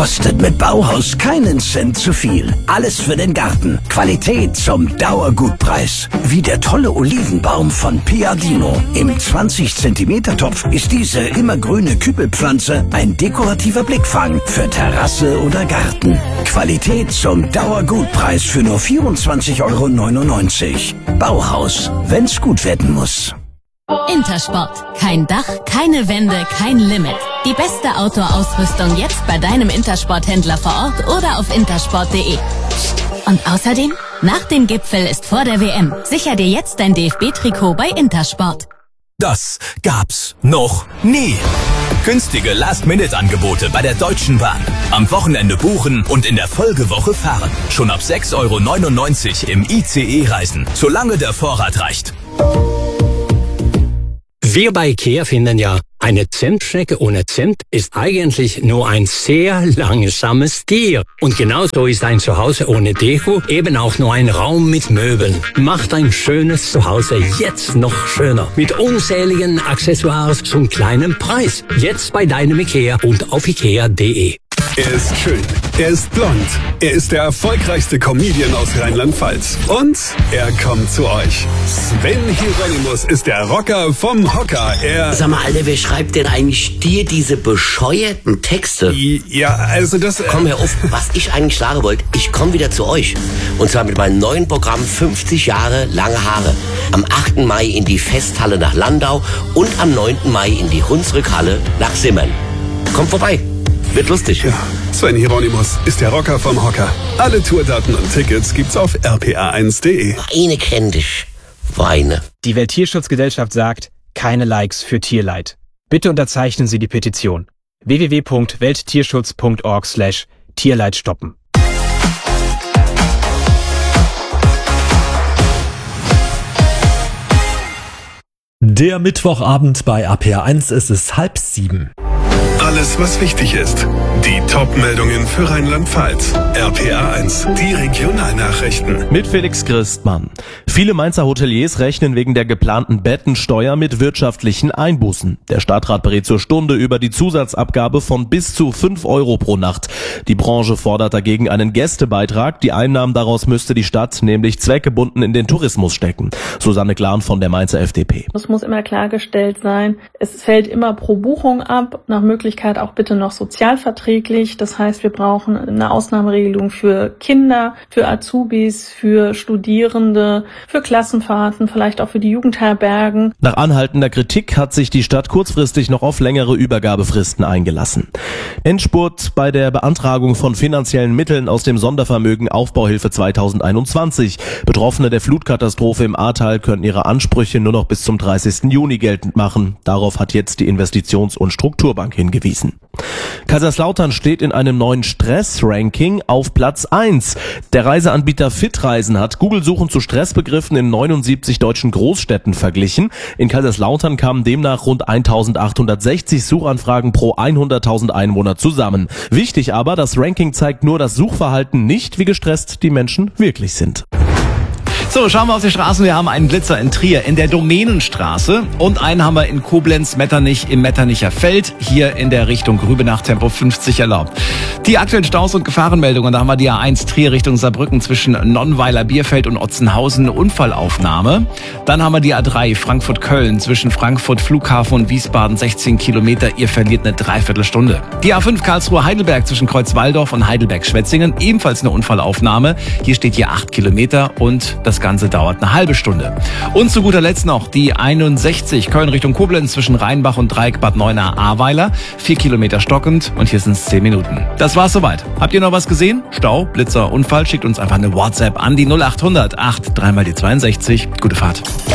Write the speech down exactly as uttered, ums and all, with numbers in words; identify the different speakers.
Speaker 1: Kostet mit Bauhaus keinen Cent zu viel. Alles für den Garten. Qualität zum Dauergutpreis. Wie der tolle Olivenbaum von Piadino. Im zwanzig Zentimeter Topf ist diese immergrüne Kübelpflanze ein dekorativer Blickfang für Terrasse oder Garten. Qualität zum Dauergutpreis für nur vierundzwanzig Euro neunundneunzig. Bauhaus, wenn's gut werden muss.
Speaker 2: Intersport. Kein Dach, keine Wände, kein Limit. Die beste Outdoor-Ausrüstung jetzt bei deinem Intersport-Händler vor Ort oder auf intersport punkt de. Und außerdem, nach dem Gipfel ist vor der W M. Sicher dir jetzt dein D F B-Trikot bei Intersport.
Speaker 3: Das gab's noch nie. Günstige Last-Minute-Angebote bei der Deutschen Bahn. Am Wochenende buchen und in der Folgewoche fahren. Schon ab sechs Euro neunundneunzig im I C E reisen, solange der Vorrat reicht.
Speaker 4: Wir bei IKEA finden ja, eine Zentschnecke ohne Zimt ist eigentlich nur ein sehr langsames Tier. Und genauso ist ein Zuhause ohne Deko eben auch nur ein Raum mit Möbeln. Macht ein schönes Zuhause jetzt noch schöner. Mit unzähligen Accessoires zum kleinen Preis. Jetzt bei deinem IKEA und auf ikea punkt de.
Speaker 5: Er ist schön, er ist blond, er ist der erfolgreichste Comedian aus Rheinland-Pfalz. Und er kommt zu euch. Sven Hieronymus ist der Rocker vom Hocker. Er
Speaker 6: Sag mal, Alter, wer schreibt denn eigentlich dir diese bescheuerten Texte?
Speaker 5: Ja, also das... Äh
Speaker 6: Komm, hör auf, was ich eigentlich sagen wollte, ich komme wieder zu euch. Und zwar mit meinem neuen Programm fünfzig Jahre lange Haare. Am achten Mai in die Festhalle nach Landau und am neunten Mai in die Hunsrückhalle nach Simmern. Kommt vorbei. Wird lustig.
Speaker 5: Ja, Sven Hieronymus ist der Rocker vom Hocker. Alle Tourdaten und Tickets gibt's auf r p a eins punkt de.
Speaker 6: Weine kenn dich. Weine.
Speaker 7: Die Welttierschutzgesellschaft sagt, keine Likes für Tierleid. Bitte unterzeichnen Sie die Petition. w w w punkt welttierschutz punkt org slash Tierleid stoppen.
Speaker 8: Der Mittwochabend bei A P R eins ist es halb sieben.
Speaker 5: Alles, was wichtig ist. Die Top-Meldungen für Rheinland-Pfalz. R P A eins, die Regionalnachrichten.
Speaker 9: Mit Felix Christmann. Viele Mainzer Hoteliers rechnen wegen der geplanten Bettensteuer mit wirtschaftlichen Einbußen. Der Stadtrat berät zur Stunde über die Zusatzabgabe von bis zu fünf Euro pro Nacht. Die Branche fordert dagegen einen Gästebeitrag. Die Einnahmen daraus müsste die Stadt nämlich zweckgebunden in den Tourismus stecken. Susanne Glan von der Mainzer F D P.
Speaker 10: Es muss immer klargestellt sein, es fällt immer pro Buchung ab, nach Möglichkeit auch bitte noch sozialverträglich. Das heißt, wir brauchen eine Ausnahmeregelung für Kinder, für Azubis, für Studierende, für Klassenfahrten, vielleicht auch für die Jugendherbergen.
Speaker 9: Nach anhaltender Kritik hat sich die Stadt kurzfristig noch auf längere Übergabefristen eingelassen. Endspurt bei der Beantragung von finanziellen Mitteln aus dem Sondervermögen Aufbauhilfe zweitausendeinundzwanzig. Betroffene der Flutkatastrophe im Ahrtal können ihre Ansprüche nur noch bis zum dreißigsten Juni geltend machen. Darauf hat jetzt die Investitions- und Strukturbank hingewiesen. Kaiserslautern steht in einem neuen Stress-Ranking auf Platz eins. Der Reiseanbieter Fitreisen hat Google-Suchen zu Stressbegriffen in neunundsiebzig deutschen Großstädten verglichen. In Kaiserslautern kamen demnach rund eintausendachthundertsechzig Suchanfragen pro hunderttausend Einwohner zusammen. Wichtig aber, das Ranking zeigt nur das Suchverhalten, nicht wie gestresst die Menschen wirklich sind.
Speaker 11: So, schauen wir auf die Straßen. Wir haben einen Blitzer in Trier in der Domänenstraße und einen haben wir in Koblenz-Metternich im Metternicher Feld, hier in der Richtung Grübenach, Tempo fünfzig erlaubt. Die aktuellen Staus und Gefahrenmeldungen, da haben wir die A eins Trier Richtung Saarbrücken zwischen Nonnweiler, Bierfeld und Otzenhausen, Unfallaufnahme. Dann haben wir die A drei Frankfurt-Köln zwischen Frankfurt, Flughafen und Wiesbaden, sechzehn Kilometer, ihr verliert eine Dreiviertelstunde. Die A fünf Karlsruhe-Heidelberg zwischen Kreuzwaldorf und Heidelberg-Schwetzingen, ebenfalls eine Unfallaufnahme. Hier steht hier acht Kilometer und das Ganze dauert eine halbe Stunde. Und zu guter Letzt noch die einundsechzig Köln Richtung Koblenz zwischen Rheinbach und Dreieck Bad Neuenahr-Ahrweiler. Vier Kilometer stockend und hier sind es zehn Minuten. Das war's soweit. Habt ihr noch was gesehen? Stau, Blitzer, Unfall? Schickt uns einfach eine WhatsApp an die null achthundert acht drei mal die zweiundsechzig. Gute Fahrt.